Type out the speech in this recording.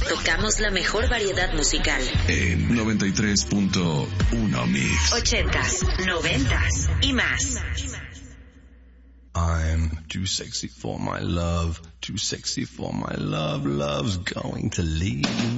tocamos la mejor variedad musical. En 93.1 Mix. 80s, 90s y más. I'm too sexy for my love, too sexy for my love, love's going to leave.